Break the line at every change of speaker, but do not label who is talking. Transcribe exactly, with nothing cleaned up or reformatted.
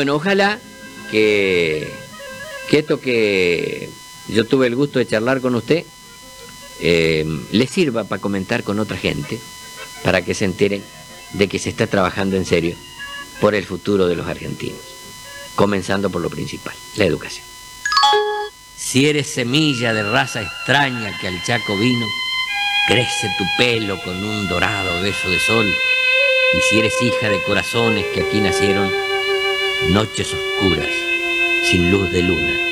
Bueno, ojalá que, que esto que yo tuve el gusto de charlar con usted eh, le sirva para comentar con otra gente, para que se enteren de que se está trabajando en serio por el futuro de los argentinos, comenzando por lo principal, la educación. Si eres semilla de raza extraña que al Chaco vino, crece tu pelo con un dorado beso de sol. Y si eres hija de corazones que aquí nacieron, noches oscuras, sin luz de luna,